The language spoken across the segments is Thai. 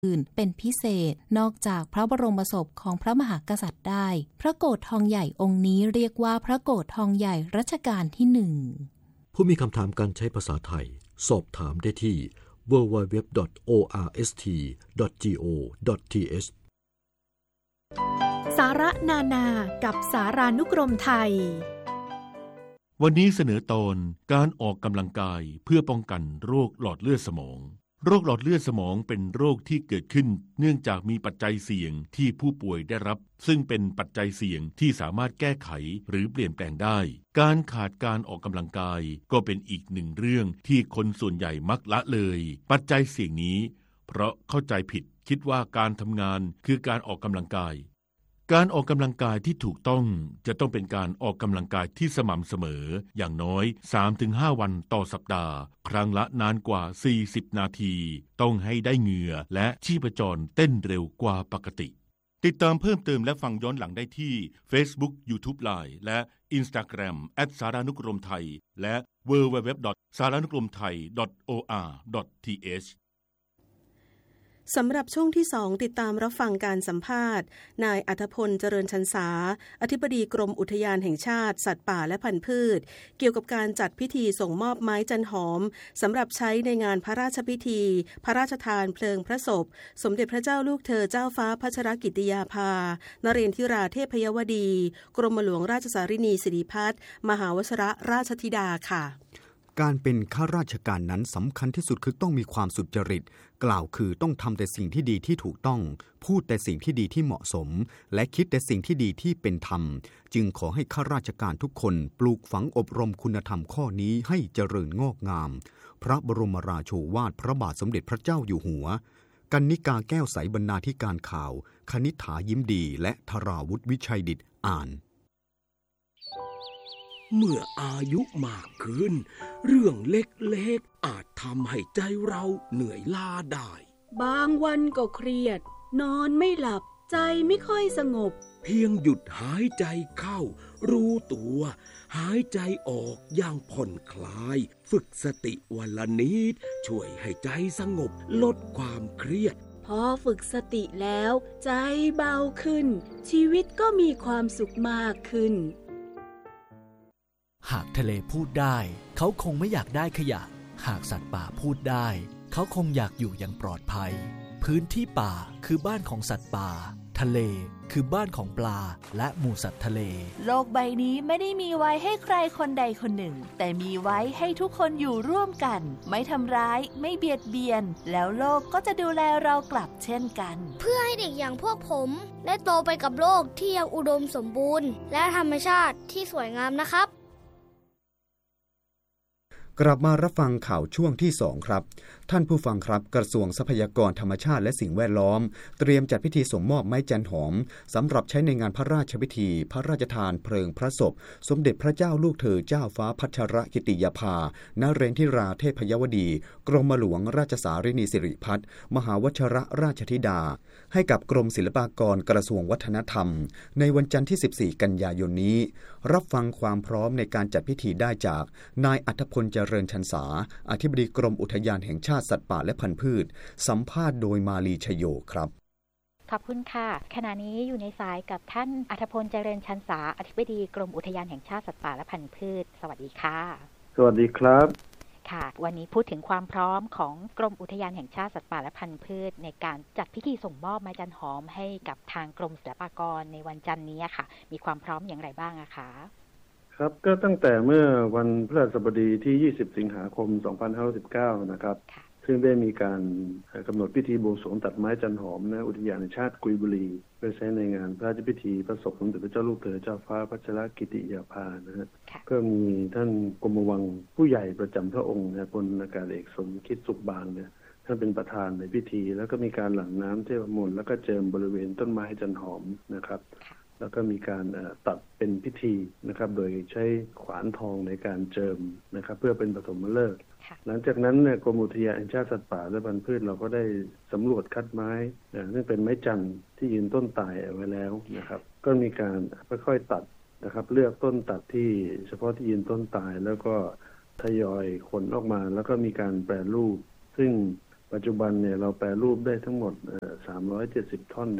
อื่นเป็นพิเศษนอกจากพระบรมศพของพระมหากษัตริย์ได้พระโกฐทองใหญ่องค์นี้เรียกว่าพระโกฐทองใหญ่รัชกาลที่1 ผู้มีคำถามการใช้ภาษาไทยสอบถามได้ที่ www.orst.go.th สาระนานากับสารานุกรมไทยวันนี้เสนอตอนการออกกำลังกายเพื่อป้องกันโรคหลอดเลือดสมองโรคหลอดเลือดสมองเป็นโรคที่เกิดขึ้นเนื่องจากมีปัจจัยเสี่ยงที่ผู้ป่วยได้รับซึ่งเป็นปัจจัยเสี่ยงที่สามารถแก้ไขหรือเปลี่ยนแปลงได้การขาดการออกกำลังกายก็เป็นอีกหนึ่งเรื่องที่คนส่วนใหญ่มักละเลยปัจจัยเสี่ยงนี้เพราะเข้าใจผิดคิดว่าการทำงานคือการออกกำลังกายการออกกำลังกายที่ถูกต้องจะต้องเป็นการออกกำลังกายที่สม่ำเสมออย่างน้อย 3-5 วันต่อสัปดาห์ครั้งละนานกว่า40นาทีต้องให้ได้เหงื่อและชีพจรเต้นเร็วกว่าปกติติดตามเพิ่มเติมและฟังย้อนหลังได้ที่ Facebook YouTube Line และ Instagram @saranukromthai และ www.saranukromthai.or.th สำหรับช่วงที่2ติดตามรับฟังการสัมภาษณ์นายอัธพลเจริญชันษาอธิบดีกรมอุทยานแห่งชาติสัตว์ป่าและพันธุ์พืชเกี่ยวกับการจัดพิธีส่งมอบไม้จันหอมสำหรับใช้ในงานพระราชพิธีพระราชทานเพลิงพระศพสมเด็จพระเจ้าลูกเธอเจ้าฟ้าพัชรกิติยาภานเรนทิราเทพยวดีกรมหลวงราชสารินีสิริพัฒน์มหาวชิรราชธิดาค่ะการเป็นข้าราชการนั้นสำคัญที่สุดคือต้องมีความสุจริตกล่าวคือต้องทำแต่สิ่งที่ดีที่ถูกต้องพูดแต่สิ่งที่ดีที่เหมาะสมและคิดแต่สิ่งที่ดีที่เป็นธรรมจึงขอให้ข้าราชการทุกคนปลูกฝังอบรมคุณธรรมข้อนี้ให้เจริญงอกงามพระบรมราโชวาทพระบาทสมเด็จพระเจ้าอยู่หัวกนิกาแก้วใสบรรณาธิการข่าวคณิษฐายิ้มดีและธราวุฒิวิชัยดิษฐ์อ่านเมื่ออายุมากขึ้นเรื่องเล็กๆอาจทำให้ใจเราเหนื่อยล้าได้บางวันก็เครียดนอนไม่หลับใจไม่ค่อยสงบเพียงหยุดหายใจเข้ารู้ตัวหายใจออกอย่างผ่อนคลายฝึกสติวันละนิดช่วยให้ใจสงบลดความเครียดพอฝึกสติแล้วใจเบาขึ้นชีวิตก็มีความสุขมากขึ้นหากทะเลพูดได้เขาคงไม่อยากได้ขยะหากสัตว์ป่าพูดได้เขาคงอยากอยู่อย่างปลอดภัยพื้นที่ป่าคือบ้านของสัตว์ป่าทะเลคือบ้านของปลาและหมู่สัตว์ทะเลโลกใบนี้ไม่ได้มีไว้ให้ใครคนใดคนหนึ่งแต่มีไว้ให้ทุกคนอยู่ร่วมกันไม่ทำร้ายไม่เบียดเบียนแล้วโลกก็จะดูแลเรากลับเช่นกันเพื่อให้เด็กอย่างพวกผมได้โตไปกับโลกที่ยังอุดมสมบูรณ์และธรรมชาติที่สวยงามนะครับกลับมารับฟังข่าวช่วงที่2ครับท่านผู้ฟังครับกระทรวงทรัพยากรธรรมชาติและสิ่งแวดล้อมเตรียมจัดพิธีส่งมอบไม้จันหอมสำหรับใช้ในงานพระราชพิธีพระราชทานเพลิงพระศพสมเด็จพระเจ้าลูกเธอเจ้าฟ้าพัชรกิติยาภานเรนทิราเทพยวดีกรมหลวงราชสารินีสิริพัฒน์มหาวชิรราชธิดาให้กับกรมศิลปากรกระทรวงวัฒนธรรมในวันจันทร์ที่14กันยายนนี้รับฟังความพร้อมในการจัดพิธีได้จากนายอัธพลเจริญชันษาอธิบดีกรมอุทยานแห่งชาติสัตว์ป่าและพันธุ์พืชสัมภาษณ์โดยมาลีชโยครับขอบคุณค่ะขณะนี้อยู่ในสายกับท่านอัธพลเจริญชันษาอธิบดีกรมอุทยานแห่งชาติสัตว์ป่าและพันธุ์พืชสวัสดีค่ะสวัสดีครับค่ะวันนี้พูดถึงความพร้อมของกรมอุทยานแห่งชาติสัตว์ป่าและพันธุ์พืชในการจัดพิธีส่งมอบไม้จันหอมให้กับทางกรมศิลปากรในวันจันทร์นี้ค่ะมีความพร้อมอย่างไรบ้างคะครับก็ตั้งแต่เมื่อวันพฤหัสบดีที่20สิงหาคม2519นะครับซึ่งได้มีการกำหนดพิธีบวงสรวงตัดไม้จันหอมณอุทยานแห่งชาติกุยบุรีเพื่อใช้ในงานพระราชพิธีพระศพสมเด็จพระเจ้าลูกเธอเจ้าฟ้าพัชรกิติยาภานะฮะก็มีท่านกรมวังผู้ใหญ่ประจำพระองค์พลอากาศเอกสมคิดสุขบางเนี่ยท่านเป็นประธานในพิธีแล้วก็มีการหลั่งน้ำเทพมนต์แล้วก็เจิมบริเวณต้นไม้จันหอมนะครับแล้วก็มีการตัดเป็นพิธีนะครับโดยใช้ขวานทองในการเจิมนะครับเพื่อเป็นปฐมฤกษ์หลังจากนั้นกรมอุทยานแห่งชาติสัตว์ป่าและพันธุ์พืชเราก็ได้สำรวจคัดไม้ซึ่งเป็นไม้จันทร์ที่ยืนต้นตายเอาไว้แล้วนะครับก็มีการค่อยๆตัดนะครับเลือกต้นตัดที่เฉพาะที่ยืนต้นตายแล้วก็ทยอยขนออกมาแล้วก็มีการแปรรูปซึ่งปัจจุบันเนี่ยเราแปรรูปได้ทั้งหมด370 ท่อน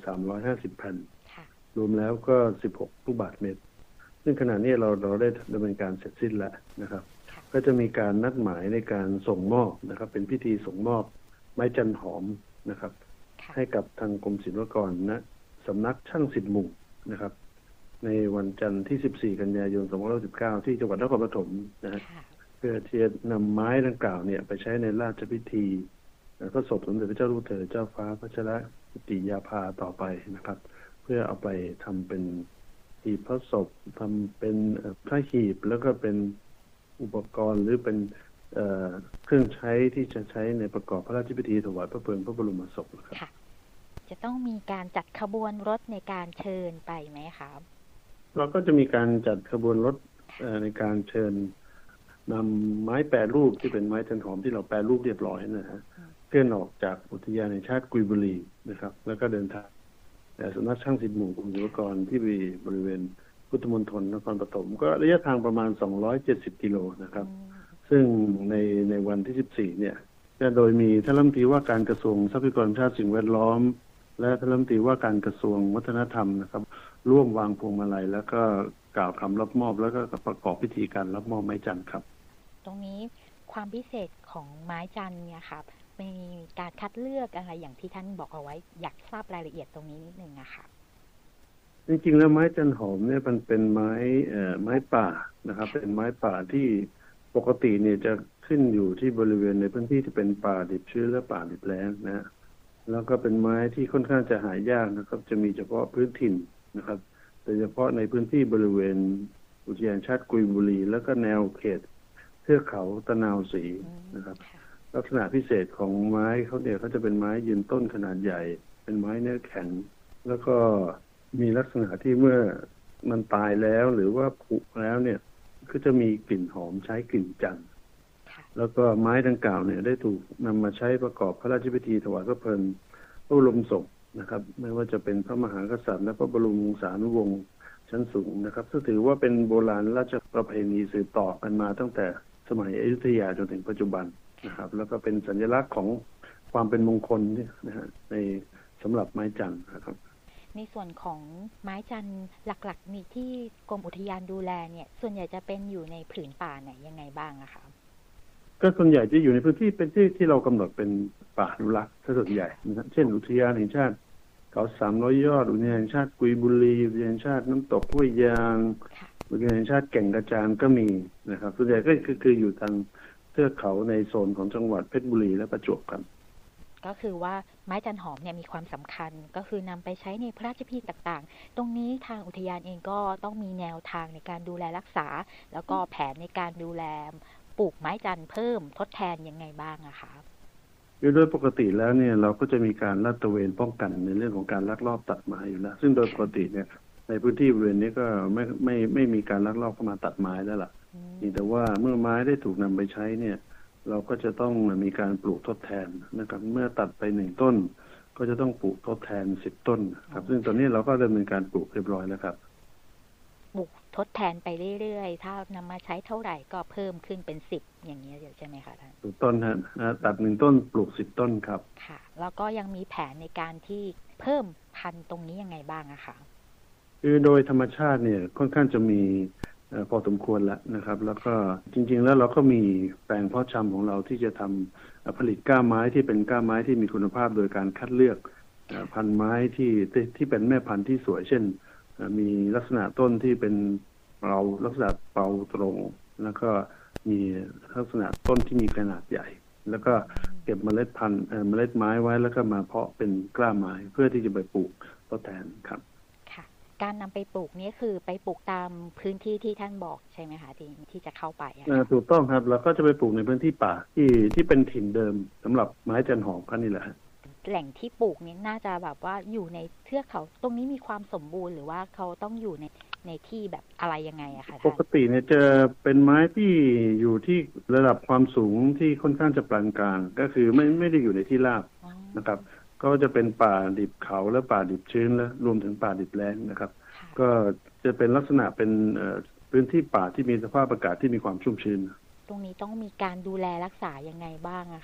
1,350 แผ่นรวมแล้วก็16 ลูกบาศก์เมตรซึ่งขณะนี้เราได้ดำเนินการเสร็จสิ้นแล้วนะครับก็จะมีการนัดหมายในการส่งมอบนะครับเป็นพิธีส่งมอบไม้จันหอมนะครับให้กับทางกรมศิลปากรณสำนักช่าง10 หมู่นะครับในวันจันทร์ที่ 14 กันยายน 2519 ที่จังหวัดนครปฐมนะฮะเพื่อที่จะนำไม้ดังกล่าวเนี่ยไปใช้ในราชพิธีพระศพสมเด็จพระเจ้าลูกเธอเจ้าฟ้าพัชรกิติยาภาต่อไปนะครับเพื่อเอาไปทำเป็นหีบพระศพทำเป็นพระหีบแล้วก็เป็นอุปกรณ์หรือเป็นเครื่องใช้ที่จะใช้ในประกอบพระราชพิธีถวายพระเพลิงพระบรมศพนะครับจะต้องมีการจัดขบวนรถในการเชิญไปไหมครับเราก็จะมีการจัดขบวนรถในการเชิญนำไม้แปรรูปที่เป็นไม้จันหอมที่เราแปรรูปเรียบร้อยนะฮะเคลื่อนออกจากอุทยานแห่งชาติกุยบุรีนะครับแล้วก็เดินทางสำนักช่าง10 หมู่กรมศิลปากรที่บริเวณพุทธมณฑลนครปฐมก็ระยะทางประมาณ270 กิโลนะครับซึ่งในวันที่ 14 เนี่ยก็โดยมีท่านรัฐมนตรีว่าการกระทรวงทรัพยากรธรรมชาติสิ่งแวดล้อมและท่านรัฐมนตรีว่าการกระทรวงวัฒนธรรมนะครับร่วมวางพวงมาลัยแล้วก็กล่าวคำรับมอบแล้วก็ประกอบพิธีการรับมอบไม้จันทร์ครับตรงนี้ความพิเศษของไม้จันทร์เนี่ยครับมีการคัดเลือกอะไรอย่างที่ท่านบอกเอาไว้อยากทราบรายละเอียดตรงนี้นิดนึงนะคะจริงๆแล้วไม้จันหอมเนี่ยมันเป็นไม้ป่านะครับเป็นไม้ป่าที่ปกติเนี่ยจะขึ้นอยู่ที่บริเวณในพื้นที่ที่เป็นป่าดิบชื้นและป่าดิบแล้งนะแล้วก็เป็นไม้ที่ค่อนข้างจะหายากนะครับจะมีเฉพาะพื้นถิ่นนะครับโดยเฉพาะในพื้นที่บริเวณอุทยานชาติกุยบุรีแล้วก็แนวเขตเทือกเขาตะนาวศรีนะครับลักษณะพิเศษของไม้เขาเนี่ยเขาจะเป็นไม้ยืนต้นขนาดใหญ่เป็นไม้เนื้อแข็งแล้วก็มีลักษณะที่เมื่อมันตายแล้วหรือว่าผุแล้วเนี่ยก็จะมีกลิ่นหอมใช้กลิ่นจันทร์แล้วก็ไม้ดังกล่าวเนี่ยได้ถูกนำมาใช้ประกอบพระราชพิธีถวายพระเพลิงพระบรมศพนะครับไม่ว่าจะเป็นพระมหากษัตริย์และพระบรมวงศานุวงศ์ชั้นสูงนะครับซึ่งถือว่าเป็นโบราณราชประเพณีสืบต่อกันมาตั้งแต่สมัยอยุธยาจนถึงปัจจุบันนะครับแล้วก็เป็นสัญลักษณ์ของความเป็นมงคลนะฮะในสำหรับไม้จันทร์นะครับในส่วนของไม้จันทร์หลักๆมีที่กรมอุทยานดูแลเนี่ยส่วนใหญ่จะเป็นอยู่ในผืนป่าไหนยังไงบ้างอะคะก็ส่วนใหญ่จะอยู่ในพื้นที่เป็นที่เรากำหนดเป็นป่าอนุรักษ์ส่วนใหญ่นะครับเช่นอุทยานแห่งชาติเขา300 ยอดอุทยานแห่งชาติกุยบุรีอุทยานแห่งชาติน้ำตกห้วยยางอุทยานแห่งชาติแก่งกระจานก็มีนะครับส่วนใหญ่ก็คืออยู่ทางเทือกเขาในโซนของจังหวัดเพชรบุรีและประจวบกันก็คือว่าไม้จันหอมเนี่ยมีความสำคัญก็คือนำไปใช้ในพระราชพิธีต่างๆตรงนี้ทางอุทยานเองก็ต้องมีแนวทางในการดูแลรักษาแล้วก็แผนในการดูแลปลูกไม้จันทร์เพิ่มทดแทนยังไงบ้างอะคะโดยปกติแล้วเนี่ยเราก็จะมีการลาดตระเวนป้องกันในเรื่องของการลักลอบตัดไม้อยู่แล้วซึ่งโดยปกติเนี่ยในพื้นที่บริเวณนี้ก็ไม่มีการลักลอบเข้ามาตัดไม้แล้วล่ะแต่ว่าเมื่อไม้ได้ถูกนำไปใช้เนี่ยเราก็จะต้องมีการปลูกทดแทนนะครับเมื่อตัดไป1 ต้นก็จะต้องปลูกทดแทน10 ต้นครับซึ่งตอนนี้เราก็ดำเนินการปลูกเรียบร้อยแล้วครับปลูกทดแทนไปเรื่อยๆถ้านำมาใช้เท่าไหร่ก็เพิ่มขึ้นเป็น10อย่างนี้ใช่ไหมคะท่านถูกต้นฮะตัด1 ต้นปลูก10 ต้นครับค่ะแล้วก็ยังมีแผนในการที่เพิ่มพันธุ์ตรงนี้ยังไงบ้างอะคะคือโดยธรรมชาติเนี่ยค่อนข้างจะมีพอสมควรแล้วนะครับแล้วก็จริงๆแล้วเราก็มีแปลงเพาะชำของเราที่จะทำผลิตก้าไม้ที่เป็นก้าไม้ที่มีคุณภาพโดยการคัดเลือกพันธุ์ไม้ที่เป็นแม่พันธุ์ที่สวยเช่นมีลักษณะต้นที่เป็นเปราลักษณะเปราตรงแล้วก็มีลักษณะต้นที่มีขนาดใหญ่แล้วก็เก็บเมล็ดพันธุ์เมล็ดไม้ไว้แล้วก็มาเพาะเป็นกล้าไม้เพื่อที่จะไปปลูกทดแทนครับการนำไปปลูกนี่คือไปปลูกตามพื้นที่ที่ท่านบอกใช่ไหมคะที่จะเข้าไปถูกต้องครับเราก็จะไปปลูกในพื้นที่ป่าที่เป็นถิ่นเดิมสำหรับไม้จันหอมนี่แหละแหล่งที่ปลูกนี่น่าจะแบบว่าอยู่ในเทือกเขาตรงนี้มีความสมบูรณ์หรือว่าเขาต้องอยู่ในที่แบบอะไรยังไงอะคะปกติเนี่ยจะเป็นไม้ที่อยู่ที่ระดับความสูงที่ค่อนข้างจะปานกลางก็คือไม่ได้อยู่ในที่ราบนะครับก็จะเป็นป่าดิบเขาและป่าดิบชื้นและรวมถึงป่าดิบแล้งนะครับก็จะเป็นลักษณะเป็นพื้นที่ป่าที่มีสภาพอากาศที่มีความชุ่มชื้นตรงนี้ต้องมีการดูแลรักษายังไงบ้างอะคะ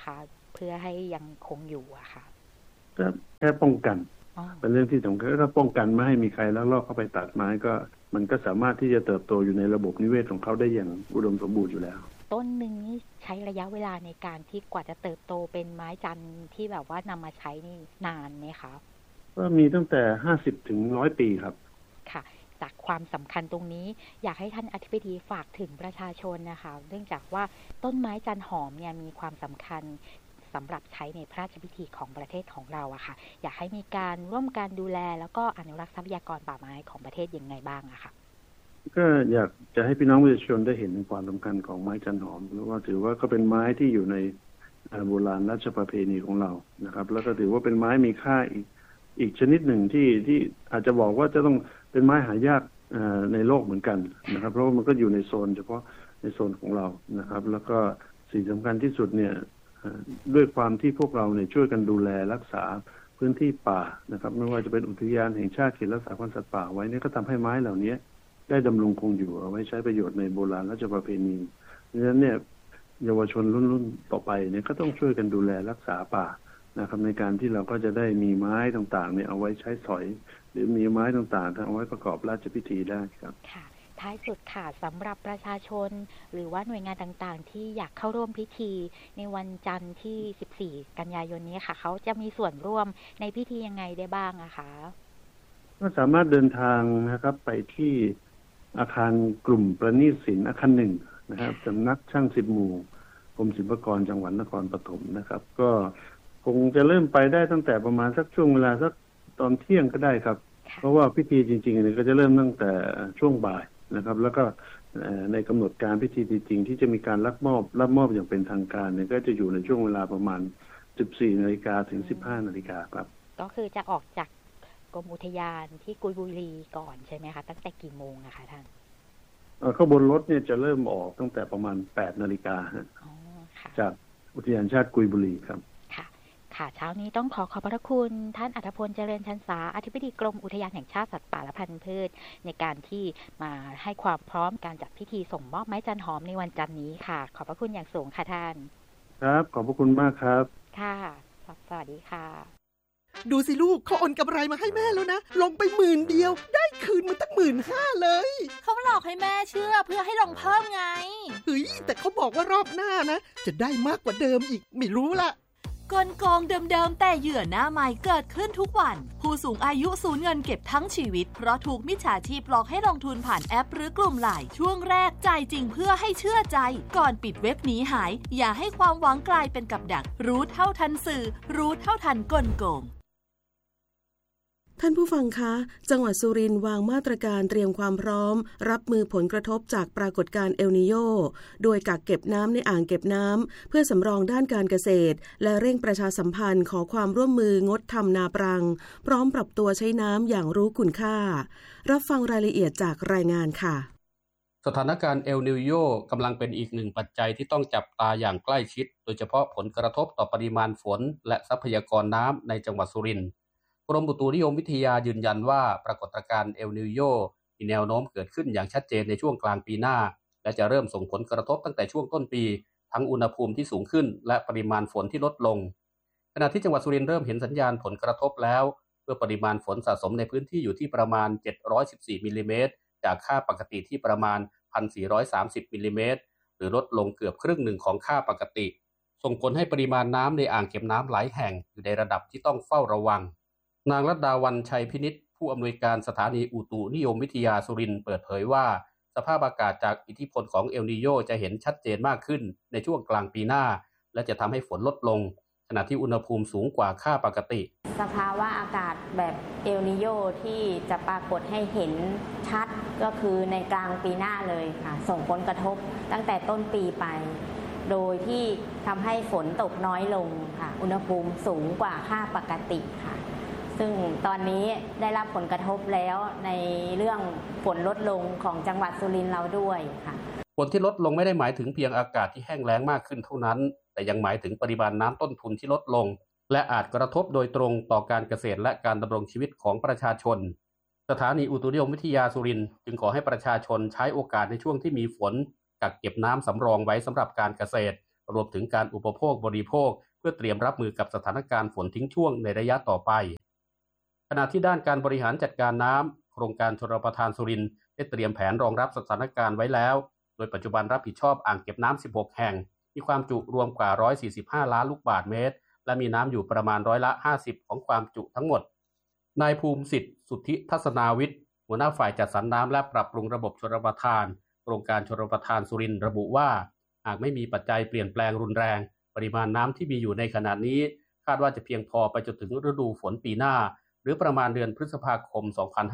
เพื่อให้ยังคงอยู่อะค่ะก็แค่ป้องกันเป็นเรื่องที่สำคัญถ้าป้องกันไม่ให้มีใครลักลอบเข้าไปตัดไม้ก็มันก็สามารถที่จะเติบโตอยู่ในระบบนิเวศของเขาได้อย่างอุดมสมบูรณ์อยู่แล้วต้นหนึ่งนี่ใช้ระยะเวลาในการที่กว่าจะเติบโตเป็นไม้จันทร์ที่แบบว่านำมาใช้นี่นานไหมคะก็มีตั้งแต่50 ถึง 100 ปีครับค่ะจากความสำคัญตรงนี้อยากให้ท่านอธิบดีฝากถึงประชาชนนะคะเนื่องจากว่าต้นไม้จันทร์หอมเนี่ยมีความสำคัญสำหรับใช้ในพระราชพิธีของประเทศของเราอะค่ะอยากให้มีการร่วมกันดูแลแล้วก็อนุรักษ์ทรัพยากรป่าไม้ของประเทศยังไงบ้างอะค่ะก็อยากจะให้พี่น้องประชาชนได้เห็นความสำคัญของไม้จันทร์หอมเพราะว่าถือว่าก็เป็นไม้ที่อยู่ในโบราณราชประเพณีของเรานะครับแล้วก็ถือว่าเป็นไม้มีค่าอีกชนิดหนึ่งที่อาจจะบอกว่าจะต้องเป็นไม้หายากในโลกเหมือนกันนะครับเพราะว่ามันก็อยู่ในโซนเฉพาะในโซนของเรานะครับแล้วก็สิ่งสำคัญที่สุดเนี่ยด้วยความที่พวกเราเนี่ยช่วยกันดูแลรักษาพื้นที่ป่านะครับไม่ว่าจะเป็นอุทยานแห่งชาติเขตรักษาพันธุ์สัตว์ป่าไว้เนี่ยก็ทำให้ไม้เหล่านี้ได้ดำรงคงอยู่เอาไว้ใช้ประโยชน์ในโบราณราชประเพณีดังนั้นเนี่ยเยาวชนรุ่นต่อไปเนี่ยก็ต้องช่วยกันดูแลรักษาป่านะครับในการที่เราก็จะได้มีไม้ต่างๆเนี่ยเอาไว้ใช้สอยหรือมีไม้ต่างๆเอาไว้ประกอบราชพิธีได้ครับค่ะท้ายสุดค่ะสำหรับประชาชนหรือว่าหน่วยงานต่างๆที่อยากเข้าร่วมพิธีในวันจันทร์ที่14กันยายนนี้ค่ะเขาจะมีส่วนร่วมในพิธียังไงได้บ้างอะคะก็สามารถเดินทางนะครับไปที่อาคารกลุ่มประณีตศิลป์อาคาร1นะครับสำนักช่างศิลป์หมู่กรมศิลปากรจังหวัดนครปฐมนะครับก็คงจะเริ่มไปได้ตั้งแต่ประมาณสักช่วงเวลาสักตอนเที่ยงก็ได้ครับเพราะว่าพิธีจริงๆเนี่ยก็จะเริ่มตั้งแต่ช่วงบ่ายนะครับแล้วก็ในกำหนดการพิธีจริงๆที่จะมีการรับมอบอย่างเป็นทางการเนี่ยก็จะอยู่ในช่วงเวลาประมาณ 14:00 นถึง 15:00 นครับก็คือจะออกจากกรมอุทยานที่กุยบุรีก่อนใช่ไหมคะตั้งแต่กี่โมงนะคะท่านขบวนรถเนี่ยจะเริ่มออกตั้งแต่ประมาณ 8:00 นจากอุทยานชาติกุยบุรีครับค่ะเช้านี้ต้องขอบพระคุณท่านอัธพลเจริญชันษาอธิบดีกรมอุทยานแห่งชาติสัตว์ป่าและพันธุ์พืชในการที่มาให้ความพร้อมการจัดพิธีส่งมอบไม้จันทร์หอมในวันจันทร์นี้ค่ะขอบพระคุณอย่างสูงค่ะท่านครับขอบพระคุณมากครับค่ะสวัสดีค่ะดูสิลูกเขาโอนกำไรมาให้แม่แล้วนะลงไป10,000เดียวได้คืนมาตั้ง15,000เลยเขาหลอกให้แม่เชื่อเพื่อให้ลงเพิ่มไงเฮ้ยแต่เขาบอกว่ารอบหน้านะจะได้มากกว่าเดิมอีกไม่รู้ละกลโกงเดิมๆแต่เหยื่อหน้าใหม่เกิดขึ้นทุกวันผู้สูงอายุสูญเงินเก็บทั้งชีวิตเพราะถูกมิจฉาชีพหลอกให้ลงทุนผ่านแอปหรือกลุ่มไลน์ช่วงแรกจ่ายจริงเพื่อให้เชื่อใจก่อนปิดเว็บหนีหายอย่าให้ความหวังกลายเป็นกับดักรู้เท่าทันสื่อรู้เท่าทันกลโกงท่านผู้ฟังคะจังหวัดสุรินทร์วางมาตรการเตรียมความพร้อมรับมือผลกระทบจากปรากฏการณ์เอลนีโญโดยกักเก็บน้ำในอ่างเก็บน้ำเพื่อสำรองด้านการเกษตรและเร่งประชาสัมพันธ์ขอความร่วมมืองดทำนาปรังพร้อมปรับตัวใช้น้ำอย่างรู้คุณค่ารับฟังรายละเอียดจากรายงานค่ะสถานการณ์เอลนีโญกำลังเป็นอีกหนึ่งปัจจัยที่ต้องจับตาอย่างใกล้ชิดโดยเฉพาะผลกระทบต่อปริมาณฝนและทรัพยากรน้ำในจังหวัดสุรินทร์กรมอุตุนิยมวิทยายืนยันว่าปรากฏการณ์เอลนีโญมีแนวโน้มเกิดขึ้นอย่างชัดเจนในช่วงกลางปีหน้าและจะเริ่มส่งผลกระทบตั้งแต่ช่วงต้นปีทั้งอุณหภูมิที่สูงขึ้นและปริมาณฝนที่ลดลงขณะที่จังหวัดสุรินทร์เริ่มเห็นสัญญาณผลกระทบแล้วเมื่อปริมาณฝนสะสมในพื้นที่อยู่ที่ประมาณ714มิลลิเมตรจากค่าปกติที่ประมาณ 1,430 มิลลิเมตรหรือลดลงเกือบครึ่งหนึ่งของค่าปกติส่งผลให้ปริมาณน้ำในอ่างเก็บน้ำหลายแห่งอยู่ในระดับที่ต้องเฝ้าระวังนางรัตดาวันชัยพินิจผู้อำนวยการสถานีอุตุนิยมวิทยาสุรินทร์เปิดเผยว่าสภาพอากาศจากอิทธิพลของเอลนีโญจะเห็นชัดเจนมากขึ้นในช่วงกลางปีหน้าและจะทำให้ฝนลดลงขณะที่อุณหภูมิสูงกว่าค่าปกติสภาวะอากาศแบบเอลนีโญที่จะปรากฏให้เห็นชัดก็คือในกลางปีหน้าเลยค่ะส่งผลกระทบตั้งแต่ต้นปีไปโดยที่ทำให้ฝนตกน้อยลงค่ะอุณหภูมิสูงกว่าค่าปกติค่ะซึ่งตอนนี้ได้รับผลกระทบแล้วในเรื่องฝนลดลงของจังหวัดสุรินทร์เราด้วยค่ะฝนที่ลดลงไม่ได้หมายถึงเพียงอากาศที่แห้งแล้งมากขึ้นเท่านั้นแต่ยังหมายถึงปริมาณน้ำต้นทุนที่ลดลงและอาจกระทบโดยตรงต่อการเกษตรและการดำรงชีวิตของประชาชนสถานีอุตุนิยมวิทยาสุรินทร์จึงขอให้ประชาชนใช้โอกาสในช่วงที่มีฝนกักเก็บน้ำสำรองไว้สำหรับการเกษตรรวมถึงการอุปโภคบริโภคเพื่อเตรียมรับมือกับสถานการณ์ฝนทิ้งช่วงในระยะต่อไปขณะที่ด้านการบริหารจัดการน้ำโครงการชลประทานสุรินทร์ได้เตรียมแผนรองรับสถานการณ์ไว้แล้วโดยปัจจุบันรับผิดชอบอ่างเก็บน้ำ16แห่งมีความจุรวมกว่า145ล้านลูกบาศก์เมตรและมีน้ำอยู่ประมาณ50%ของความจุทั้งหมดนายภูมิสิทธิ์สุทธิทัศนาวิทย์หัวหน้าฝ่ายจัดสรรน้ำและปรับปรุงระบบชลประทานโครงการชลประทานสุรินทร์ระบุว่าหากไม่มีปัจจัยเปลี่ยนแปลงรุนแรงปริมาณน้ำที่มีอยู่ในขณะนี้คาดว่าจะเพียงพอไปจนถึงฤดูฝนปีหน้าหรือประมาณเดือนพฤษภาคม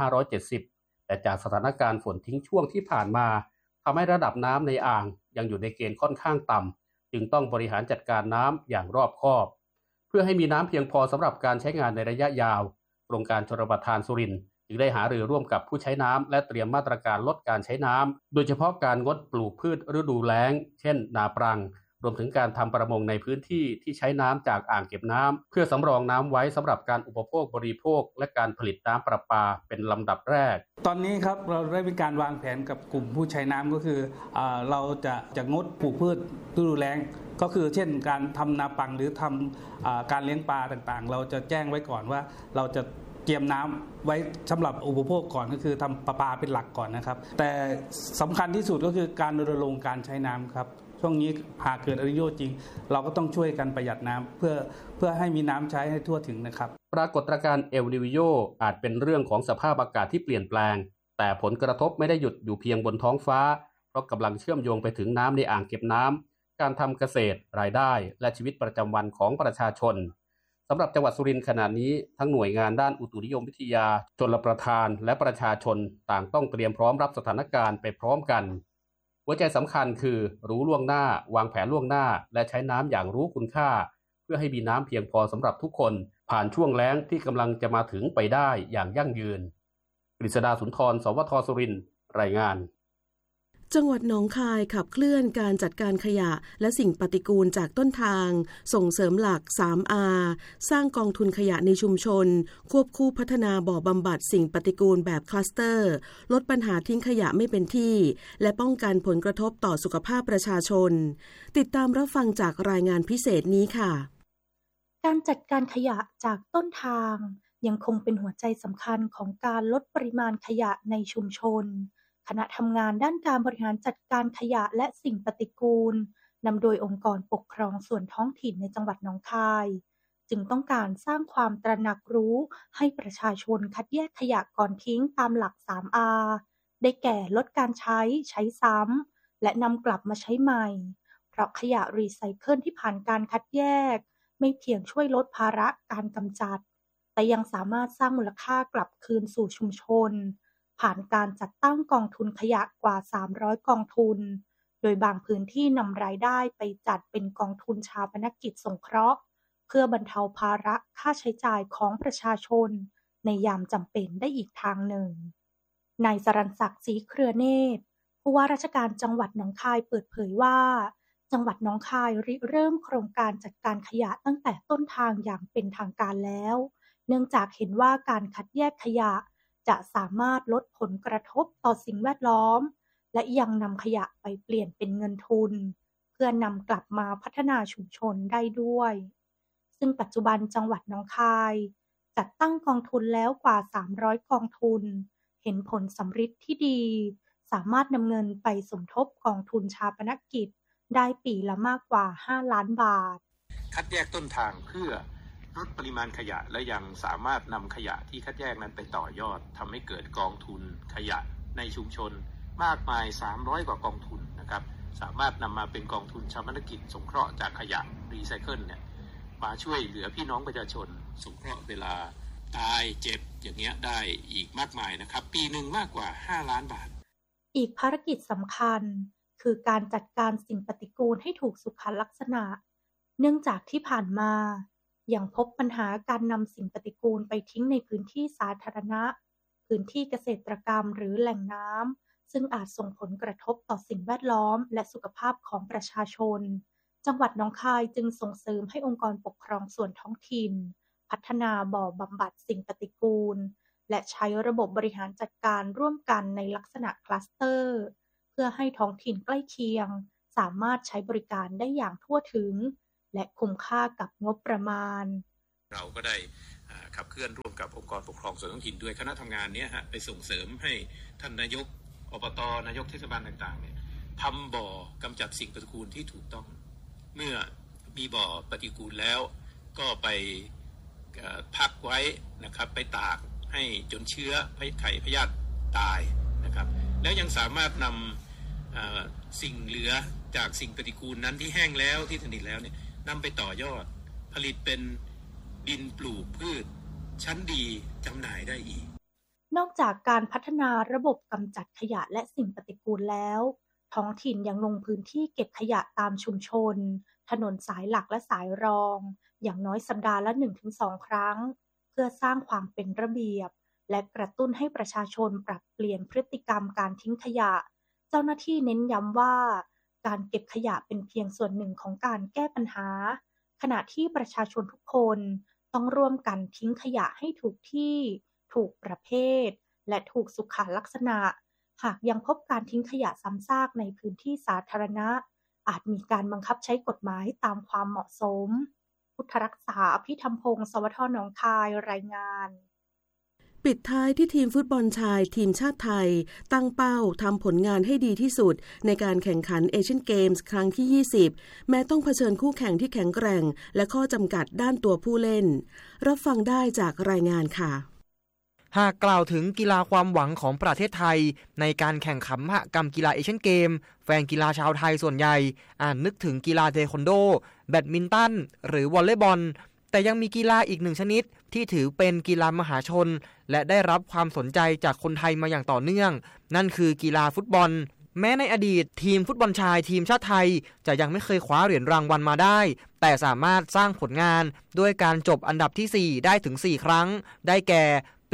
2570 แต่จากสถานการณ์ฝนทิ้งช่วงที่ผ่านมาทำให้ระดับน้ำในอ่างยังอยู่ในเกณฑ์ค่อนข้างต่ำจึงต้องบริหารจัดการน้ำอย่างรอบคอบเพื่อให้มีน้ำเพียงพอสำหรับการใช้งานในระยะยาวโครงการชลประทานสุรินทร์จึงได้หารือร่วมกับผู้ใช้น้ำและเตรียมมาตรการลดการใช้น้ำโดยเฉพาะการงดปลูกพืชฤดูแล้งเช่นนาปรังรวมถึงการทำประมงในพื้นที่ที่ใช้น้ำจากอ่างเก็บน้ำเพื่อสำรองน้ำไว้สำหรับการอุปโภคบริโภคและการผลิตน้ำประปาเป็นลำดับแรกตอนนี้ครับเราได้มีการวางแผนกับกลุ่มผู้ใช้น้ำก็คือเราจะงดปลูกพืชฤดูแล้งก็คือเช่นการทำนาปังหรือทำการเลี้ยงปลาต่างๆเราจะแจ้งไว้ก่อนว่าเราจะเตรียมน้ำไว้สำหรับอุปโภคก่อนก็คือทำประปาเป็นหลักก่อนนะครับแต่สำคัญที่สุดก็คือการรณรงค์การใช้น้ำครับช่วงนี้หากเกิดอริโยจริงเราก็ต้องช่วยกันประหยัดน้ำเพื่อให้มีน้ำใช้ให้ทั่วถึงนะครับปรากฏการณ์เอลนิโยอาจเป็นเรื่องของสภาพอากาศที่เปลี่ยนแปลงแต่ผลกระทบไม่ได้หยุดอยู่เพียงบนท้องฟ้าเพราะกำลังเชื่อมโยงไปถึงน้ำในอ่างเก็บน้ำการทำเกษตรรายได้และชีวิตประจำวันของประชาชนสำหรับจังหวัดสุรินทร์ขณะนี้ทั้งหน่วยงานด้านอุตุนิยมวิทยาชลประทานและประชาชนต่างต้องเตรียมพร้อมรับสถานการณ์ไปพร้อมกันหัวใจสำคัญคือรู้ล่วงหน้าวางแผนล่วงหน้าและใช้น้ำอย่างรู้คุณค่าเพื่อให้มีน้ำเพียงพอสำหรับทุกคนผ่านช่วงแล้งที่กำลังจะมาถึงไปได้อย่างยั่งยืนกฤษดาสุนทรสวทสุรินทร์รายงานจังหวัดหนองคายขับเคลื่อนการจัดการขยะและสิ่งปฏิกูลจากต้นทางส่งเสริมหลัก 3R สร้างกองทุนขยะในชุมชนควบคู่พัฒนาบ่อบำบัดสิ่งปฏิกูลแบบคลัสเตอร์ลดปัญหาทิ้งขยะไม่เป็นที่และป้องกันผลกระทบต่อสุขภาพประชาชนติดตามรับฟังจากรายงานพิเศษนี้ค่ะการจัดการขยะจากต้นทางยังคงเป็นหัวใจสำคัญของการลดปริมาณขยะในชุมชนคณะทำงานด้านการบริหารจัดการขยะและสิ่งปฏิกูลนำโดยองค์กรปกครองส่วนท้องถิ่นในจังหวัดหนองคายจึงต้องการสร้างความตระหนักรู้ให้ประชาชนคัดแยกขยะก่อนทิ้งตามหลัก 3R ได้แก่ลดการใช้ซ้ำและนำกลับมาใช้ใหม่เพราะขยะรีไซเคิลที่ผ่านการคัดแยกไม่เพียงช่วยลดภาระการกำจัดแต่ยังสามารถสร้างมูลค่ากลับคืนสู่ชุมชนผ่านการจัดตั้งกองทุนขยะกว่า300กองทุนโดยบางพื้นที่นำรายได้ไปจัดเป็นกองทุนชาปนกิจสงเคราะห์เพื่อบรรเทาภาระค่าใช้จ่ายของประชาชนในยามจำเป็นได้อีกทางหนึ่งนายสรัญศักดิ์ศรีเครือเนตรผู้ว่าราชการจังหวัดหนองคายเปิดเผยว่าจังหวัดหนองคายริเริ่มโครงการจัดการขยะตั้งแต่ต้นทางอย่างเป็นทางการแล้วเนื่องจากเห็นว่าการคัดแยกขยะจะสามารถลดผลกระทบต่อสิ่งแวดล้อมและยังนำขยะไปเปลี่ยนเป็นเงินทุนเพื่อนำกลับมาพัฒนาชุมชนได้ด้วยซึ่งปัจจุบันจังหวัดหนองคายจัดตั้งกองทุนแล้วกว่า300กองทุนเห็นผลสำฤทธิ์ที่ดีสามารถนำเงินไปสมทบกองทุนชาปนกิจได้ปีละมากกว่า5ล้านบาทคัดแยกต้นทางเพื่อลดปริมาณขยะและยังสามารถนำขยะที่คัดแยกนั้นไปต่อยอดทำให้เกิดกองทุนขยะในชุมชนมากมาย300กว่ากองทุนนะครับสามารถนำมาเป็นกองทุนชาปนกิจสงเคราะห์จากขยะรีไซเคิลเนี่ยมาช่วยเหลือพี่น้องประชาชนสงเคราะห์เวลาตายเจ็บอย่างเงี้ยได้อีกมากมายนะครับปีหนึ่งมากกว่า5ล้านบาทอีกภารกิจสำคัญคือการจัดการสิ่งปฏิกูลให้ถูกสุขลักษณะเนื่องจากที่ผ่านมายังพบปัญหาการนำสิ่งปฏิกูลไปทิ้งในพื้นที่สาธารณะพื้นที่เกษตรกรรมหรือแหล่งน้ำซึ่งอาจส่งผลกระทบต่อสิ่งแวดล้อมและสุขภาพของประชาชนจังหวัดหนองคายจึงส่งเสริมให้องค์กรปกครองส่วนท้องถิ่นพัฒนาบ่อบำบัดสิ่งปฏิกูลและใช้ระบบบริหารจัดการร่วมกันในลักษณะคลัสเตอร์เพื่อให้ท้องถิ่นใกล้เคียงสามารถใช้บริการได้อย่างทั่วถึงและคุ้มค่ากับงบประมาณเราก็ได้ขับเคลื่อนร่วมกับองค์กรปกครองส่วนท้องถิ่นด้วยคณะทำงานนี้ไปส่งเสริมให้ท่านนายกอบต.นายกเทศบาลต่างๆเนี่ยทำบ่อกำจัดสิ่งปฏิกูลที่ถูกต้องเมื่อมีบ่อปฏิกูลแล้วก็ไปพักไว้นะครับไปตากให้จนเชื้อไข่พยาธิตายนะครับแล้วยังสามารถนำสิ่งเหลือจากสิ่งปฏิกูลนั้นที่แห้งแล้วที่สนิทแล้วเนี่ยนำไปต่อยอดผลิตเป็นดินปลูกพืชชั้นดีจำหน่ายได้อีกนอกจากการพัฒนาระบบกำจัดขยะและสิ่งปฏิกูลแล้วท้องถิ่นยังลงพื้นที่เก็บขยะตามชุมชนถนนสายหลักและสายรองอย่างน้อยสัปดาห์ละ 1-2 ครั้งเพื่อสร้างความเป็นระเบียบและกระตุ้นให้ประชาชนปรับเปลี่ยนพฤติกรรมการทิ้งขยะเจ้าหน้าที่เน้นย้ำว่าการเก็บขยะเป็นเพียงส่วนหนึ่งของการแก้ปัญหาขณะที่ประชาชนทุกคนต้องร่วมกันทิ้งขยะให้ถูกที่ถูกประเภทและถูกสุขลักษณะหากยังพบการทิ้งขยะซ้ำซากในพื้นที่สาธารณะอาจมีการบังคับใช้กฎหมายตามความเหมาะสมพุทธรักษาพิธรรมพงศ์สวท หนองคายรายงานปิดท้ายที่ทีมฟุตบอลชายทีมชาติไทยตั้งเป้าทำผลงานให้ดีที่สุดในการแข่งขันเอเชียนเกมส์ครั้งที่ 20แม้ต้องเผชิญคู่แข่งที่แข็งแกร่งและข้อจำกัดด้านตัวผู้เล่นรับฟังได้จากรายงานค่ะหากกล่าวถึงกีฬาความหวังของประเทศไทยในการแข่งขันมหกรรมกีฬาเอเชียนเกมแฟนกีฬาชาวไทยส่วนใหญ่นึกถึงกีฬาเทควันโดแบดมินตันหรือวอลเลย์บอลแต่ยังมีกีฬาอีกหนึ่งชนิดที่ถือเป็นกีฬามหาชนและได้รับความสนใจจากคนไทยมาอย่างต่อเนื่องนั่นคือกีฬาฟุตบอลแม้ในอดีตทีมฟุตบอลชายทีมชาติไทยจะยังไม่เคยคว้าเหรียญรางวัลมาได้แต่สามารถสร้างผลงานด้วยการจบอันดับที่4ได้ถึง4ครั้งได้แก่ปี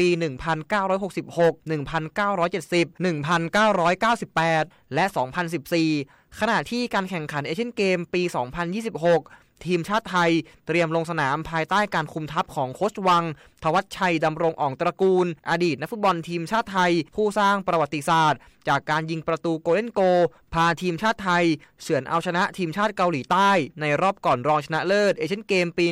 1966 1970 1998 และ 2014 ขณะที่การแข่งขันเอเชียนเกมปี 2026 ทีมชาติไทยเตรียมลงสนามภายใต้การคุมทัพของโค้ชวังทวัชชัยดำรงอ่องตระกูลอดีตนักฟุตบอลทีมชาติไทยผู้สร้างประวัติศาสตร์จากการยิงประตูโกลเด้นโกลพาทีมชาติไทยเฉือนเอาชนะทีมชาติเกาหลีใต้ในรอบก่อนรองชนะเลิศเอเชียนเกมปี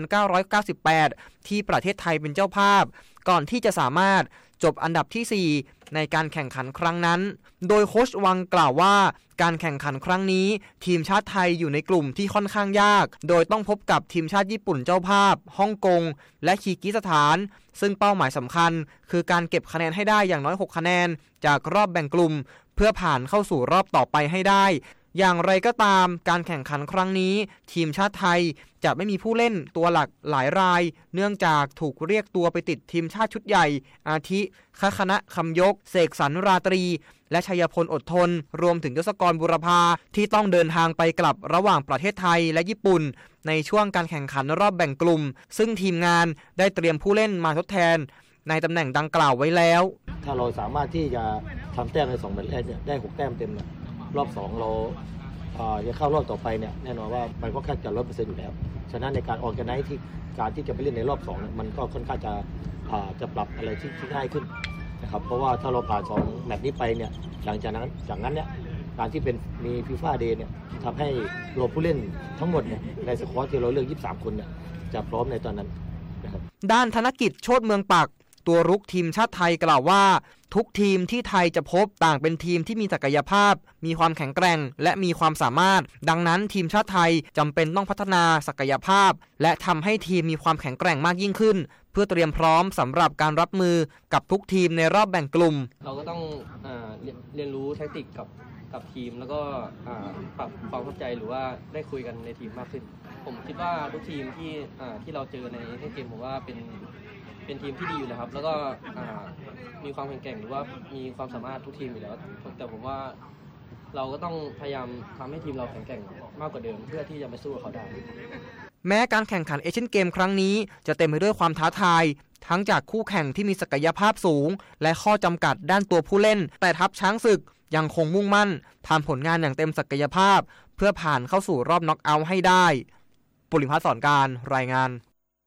1998 ที่ประเทศไทยเป็นเจ้าภาพก่อนที่จะสามารถจบอันดับที่ 4ในการแข่งขันครั้งนั้นโดยโค้ชวังกล่าวว่าการแข่งขันครั้งนี้ทีมชาติไทยอยู่ในกลุ่มที่ค่อนข้างยากโดยต้องพบกับทีมชาติญี่ปุ่นเจ้าภาพฮ่องกงและคีร์กิสถานซึ่งเป้าหมายสำคัญคือการเก็บคะแนนให้ได้อย่างน้อย6คะแนนจากรอบแบ่งกลุ่มเพื่อผ่านเข้าสู่รอบต่อไปให้ได้อย่างไรก็ตามการแข่งขันครั้งนี้ทีมชาติไทยจะไม่มีผู้เล่นตัวหลักหลายรายเนื่องจากถูกเรียกตัวไปติดทีมชาติชุดใหญ่อาทิคณะคำยกเสกสรรราตรีและชัยพลอดทนรวมถึงยศกรบุรพาที่ต้องเดินทางไปกลับระหว่างประเทศไทยและญี่ปุ่นในช่วงการแข่งขันรอบแบ่งกลุ่มซึ่งทีมงานได้เตรียมผู้เล่นมาทดแทนในตำแหน่งดังกล่าวไว้แล้วถ้าเราสามารถที่จะทำแต้มใน2แมตช์แรกเนี่ยได้6แต้มเต็มเนี่ยรอบ2เราจะเข้ารอบต่อไปเนี่ยแน่นอนว่ามันก็แค่จะ 100% อยู่แล้วฉะนั้นในการออกกันไนที่การที่จะไปเล่นในรอบ2เนี่ยมันก็ค่อนข้างจะปรับอะไรที่ง่ายขึ้นนะครับเพราะว่าถ้าเราผ่าน2แมตช์นี้ไปเนี่ยหลังจากนั้นเนี่ยการที่เป็นมีฟีฟ่าเดย์เนี่ยทำให้รวมผู้เล่นทั้งหมดเนี่ยในสควอตที่เราเลือก23คนเนี่ยจะพร้อมในตอนนั้นนะครับด้านธนกิจโชติเมืองปักตัวรุกทีมชาติไทยกล่าวว่าทุกทีมที่ไทยจะพบต่างเป็นทีมที่มีศักยภาพมีความแข็งแกร่งและมีความสามารถดังนั้นทีมชาติไทยจำเป็นต้องพัฒนาศักยภาพและทำให้ทีมมีความแข็งแกร่งมากยิ่งขึ้นเพื่อเตรียมพร้อมสำหรับการรับมือกับทุกทีมในรอบแบ่งกลุ่มเราก็ต้องเรียนรู้แทคติกกับทีมแล้วก็ปรับความเข้าใจหรือว่าได้คุยกันในทีมมากขึ้นผมคิดว่าทุกทีมที่เราเจอในเกมผมว่าเป็นทีมที่ดีอยู่แล้วครับแล้วก็มีความแข็งแกร่งหรือว่ามีความสามารถทุกทีมอยู่แล้วแต่ผมว่าเราก็ต้องพยายามทำให้ทีมเราแข็งแกร่งมากกว่าเดิมเพื่อที่จะไปสู้กับเขาได้แม้การแข่งขันเอเชียนเกมครั้งนี้จะเต็มไปด้วยความท้าทายทั้งจากคู่แข่งที่มีศักยภาพสูงและข้อจำกัดด้านตัวผู้เล่นแต่ทัพช้างศึกยังคงมุ่งมั่นทำผลงานอย่างเต็มศักยภาพเพื่อผ่านเข้าสู่รอบน็อกเอาท์ให้ได้ปุริพัฒน์สอนการรายงาน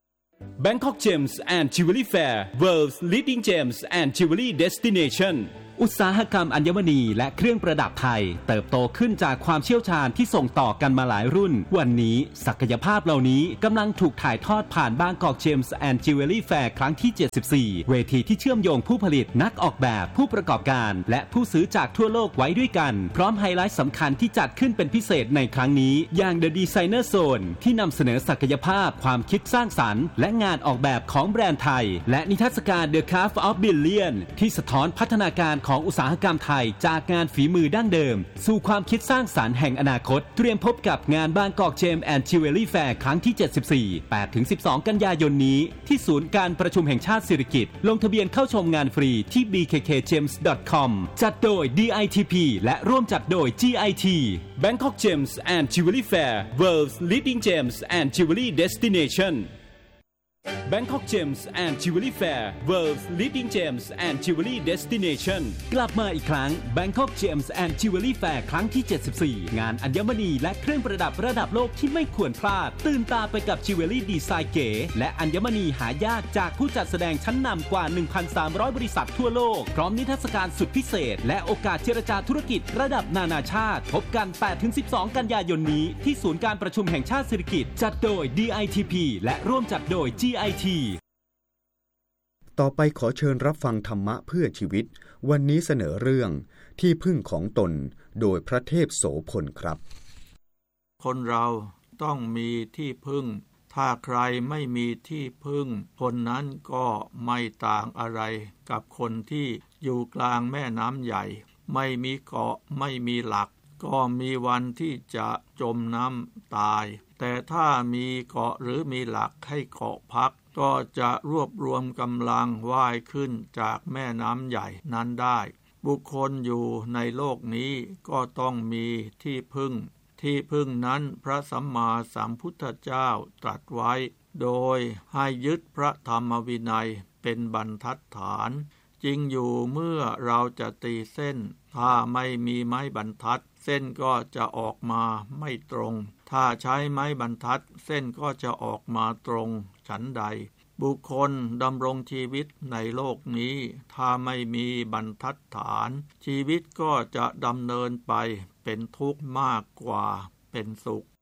Bangkok Gems and Jewelry Fair World's Leading Gems and Jewelry Destination อุตสาหกรรมอัญมณีและเครื่องประดับไทยเติบโตขึ้นจากความเชี่ยวชาญที่ส่งต่อกันมาหลายรุ่นวันนี้ศักยภาพเหล่านี้กำลังถูกถ่ายทอดผ่านบางกอกเจมส์แอนด์จิวเวลรี่แฟร์ครั้งที่74เวทีที่เชื่อมโยงผู้ผลิตนักออกแบบผู้ประกอบการและผู้ซื้อจากทั่วโลกไว้ด้วยกันพร้อมไฮไลท์สำคัญที่จัดขึ้นเป็นพิเศษในครั้งนี้อย่าง The Designer Zone ที่นำเสนอศักยภาพความคิดสร้างสรรค์และงานออกแบบของแบรนด์ไทยและนิทรรศการ The Craft of Billion ที่สะท้อนพัฒนาการของอุตสาหกรรมไทยจากงานฝีมือดั้งเดิมสู่ความคิดสร้างสรรค์แห่งอนาคตเตรียมพบกับงานบางกอกเจมส์แอนด์จิวเวลรี่แฟร์ครั้งที่74 8-12 กันยายนนี้ที่ศูนย์การประชุมแห่งชาติสิริกิติ์ลงทะเบียนเข้าชมงานฟรีที่ bkkgems.com จัดโดย DITP และร่วมจัดโดย GIT Bangkok Gems and Jewelry Fair World's Leading Gems and Jewelry Destination Bangkok Gems and Jewelry Fair World's Leading Gems and Jewelry Destination กลับมาอีกครั้ง Bangkok Gems and Jewelry Fair ครั้งที่74งานอัญมณีและเครื่องประดับระดับโลกที่ไม่ควรพลาดตื่นตาไปกับจิวเวลรี่ดีไซน์เก๋และอัญมณีหายากจากผู้จัดแสดงชั้นนำกว่า 1,300 บริษัททั่วโลกพร้อมนิทรรศการสุดพิเศษและโอกาสเจรจาธุรกิจระดับนานาชาติพบกัน 8-12 กันยายนนี้ที่ศูนย์การประชุมแห่งชาติสิริกิติ์จัดโดย DITP และร่วมจัดโดย GIT ต่อไปขอเชิญรับฟังธรรมะเพื่อชีวิตวันนี้เสนอเรื่องที่พึ่งของตนโดยพระเทพโสพลครับคนเราต้องมีที่พึ่งถ้าใครไม่มีที่พึ่งคนนั้นก็ไม่ต่างอะไรกับคนที่อยู่กลางแม่น้ำใหญ่ไม่มีเกาะไม่มีหลักก็มีวันที่จะจมน้ำตายแต่ถ้ามีเกาะหรือมีหลักให้เกาะพักก็จะรวบรวมกำลังว่ายขึ้นจากแม่น้ำใหญ่นั้นได้บุคคลอยู่ในโลกนี้ก็ต้องมีที่พึ่งที่พึ่งนั้นพระสัมมาสัมพุทธเจ้าตรัสไว้โดยให้ยึดพระธรรมวินัยเป็นบรรทัดฐานจริงอยู่เมื่อเราจะตีเส้นถ้าไม่มีไม้บรรทัดเส้นก็จะออกมาไม่ตรงถ้าใช้ไม้บรรทัดเส้นก็จะออกมาตรงฉันใดบุคคลดำรงชีวิตในโลกนี้ถ้าไม่มีบรรทัดฐานชีวิตก็จะดำเนินไปเป็นทุกข์มากกว่าเป็นสุข